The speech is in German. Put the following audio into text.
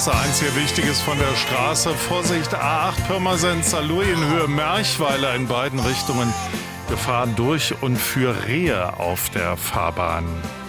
das einzige Wichtiges von der Straße. Vorsicht, A8 Pirmasens-Saarlouis in Höhe Merchweiler in beiden Richtungen. Gefahr durch und für Rehe auf der Fahrbahn.